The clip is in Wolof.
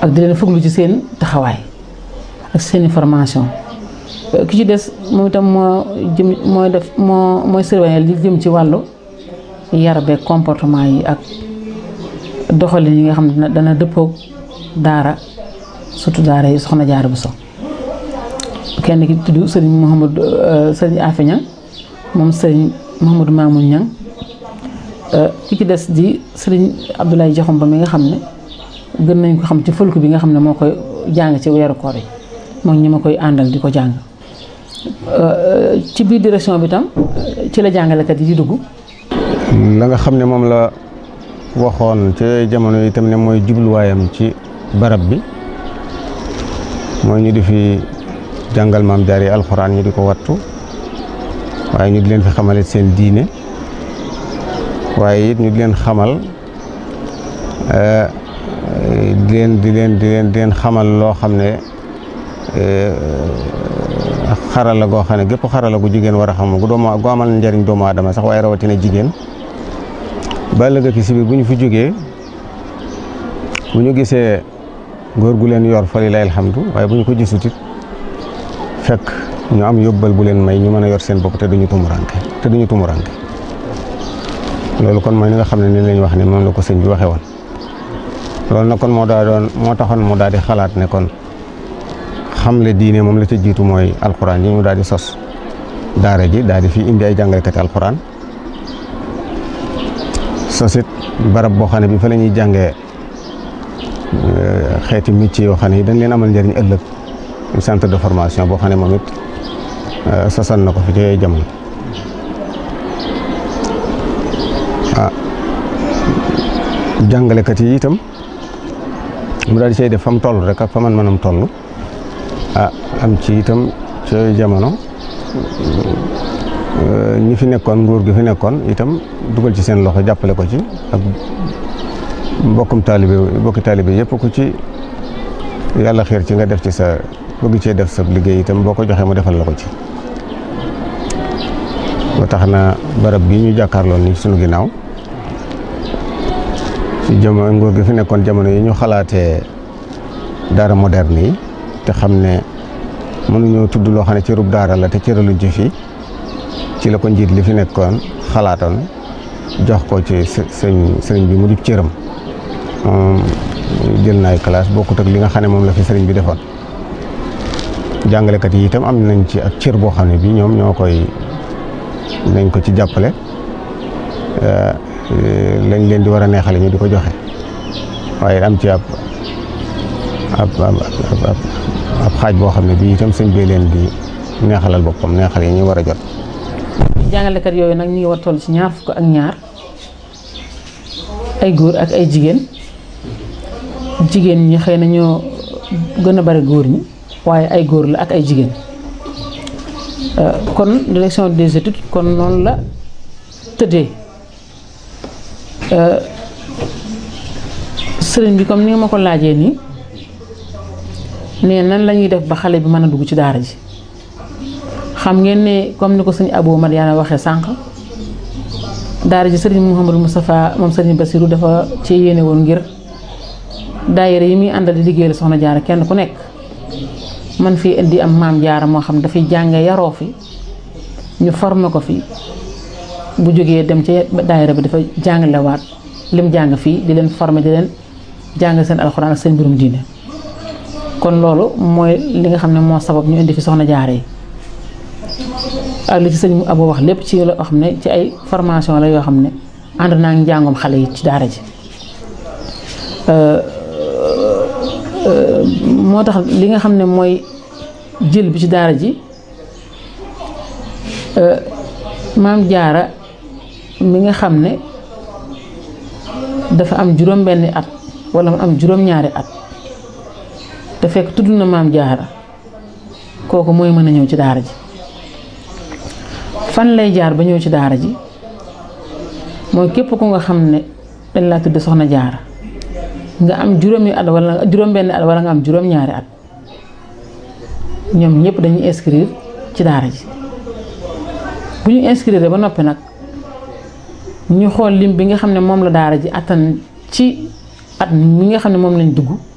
ak di leen fuglu ci seen taxawaay ak seen formation. ki ci des moom itam mooy surveiller li jëm ci wàllu yar beeg comportement yi ak doxalin yi nga xam ne dana dëppoog daara surtout daara yi Soxna Jaara Buso. kenn ki tudd sëriñ Afe Ñang moom sëriñ Mouhamadou Mamoun Ñang ki ci des di sëriñ Abdoulaye Jaxum ba mi nga xam ne gën nañ ko xam ci fëlku bi nga xam ne moo koy jàng ci weeru koor yi moom ñi ma koy àndal di ko jàng. ci biir direction bi tam ci la jàngalekat yi di dugg. la nga xam ne moom la waxoon ci jamono yi itam ne mooy jubluwaayam ci barab bi mooy ñu di fi jàngal maam jaar yi alxuraan ñu di ko wattu waaye ñu di leen fi xamale seen diine waaye it ñu di leen xamal di leen xamal loo xam ne xarala goo xam ne gépp xarala gu jigéen war a xam gu amal njariñ doomu aadama sax waaye rawatina jigéen ba ëllëg ki si biir bu ñu fi jógee bu ñu gisee góor gu leen yor fa lillahi alhamdu waaye bu ñu ko gisut it fekk ñu am yóbbal bu leen may ñu mën a yor seen bopp te duñu tumuranke loolu kon mooy li nga xam ne ni lañ wax ne moom la ko sëñ bi waxee woon loolu nag kon moo taxoon mu daal di xalaat ne kon xamle diine moom la ca jiitu mooy alxuraan yi mu daal di sos daara ji daal di fi indi ay jàngalekati alxuraan sosit barab boo xam ne bi fa la ñuy jàngee xeeti métier yoo xam ne yi dañ leen amal njëriñ ëllëg centre de formation boo xam ne moom it sosan na ko fi ci yooyu jamono jàngalekat yi itam mu daal di cay def fa mu toll rek ak fa man mënam toll am ci itam ci yooyu jamono ñi fi nekkoon nguur gi fi nekkoon itam dugal ci seen loxo jàppale ko ci ak bokki taalibe yëpp ku ci yàlla xiir ci nga def ci sa bëgg cee def sa liggéey itam boo ko joxee mu defal la ko ci ba tax na barab bi ñu jàkkaarloo ni sunu ginnaaw ci jamono nguur gi fi nekkoon jamono yi ñu xalaatee daara moderne yi te xam ne mënuñoo tudd loo xam ne cërub daara la te cëraluñ ci fii ci la ko njiit li fi nekkoon xalaatoon jox ko ci sëriñ bi mu di cëram moom jël na ay classe bokkut ak li nga xam ne moom la fi sëriñ bi defoon jàngalekat yi itam am nañ ci ak cër boo xam ne bi ñoom ñoo koy nañ ko ci jàppale lañ leen di war a neexale ñu di ko joxe waaye am ci ab xaaj boo xam ne bii itam sëñ bee leen di neexalal boppam neexal yi ñu war a jot. jàngalekat yooyu nag ñu ngi war toll ci 22 ay góor ak ay jigéen ñi xëy na ñoo gën a bari góor ñi waaye ay góor la ak ay jigéen kon direction des études kon noonu la tëddee sëriñ bi comme ni nga ma ko laajee nii ne nan la ñuy def ba xale bi mën a dugg ci daara ji xam ngeen ne comme ni ko sëñ Abou Madiana waxee sànq daara ji sëriñ Mouhamadou Moustapha moom sëriñ Bassirou dafa ci yéene woon ngir daayira yi muy àndal di liggéeyal Soxna Jaara kenn ku nekk man fii indi am maam Jaara moo xam dafay jànge yaroo fi ñu formé ko fi bu jógee dem ci daayira bi dafa jàngalewaat lim jàng fii di leen formé di leen jàng seen alxuraan ak seen mbirum diine kon loolu mooy li nga xam ne moo sabab ñu indi fi Soxna Jaara yi ak li ci sëñ Abou wax lépp ci loo xam ne ci ay formation la yoo xam ne ànd naa ngi njàngum xale yi ci daara ji moo tax li nga xam ne mooy jël bi ci daara ji maam Jaara mi nga xam ne dafa am juróom-benni at wala mu am juróom-ñaari at te fekk tudd na maam Jaara kooku mooy mën a ñëw ci daara ji fan lay jaar ba ñëw ci daara ji mooy képp ku nga xam ne dañ laa tudd Soxna Jaara nga am juróomi at wala juróom-benni at wala nga am juróom-ñaari at ñoom ñëpp dañuy inscrire ci daara ji bu ñu inscrire ba noppi nag ñu xool lim bi nga xam ne moom la daara ji attan ci at mi nga xam ne moom lañ dugg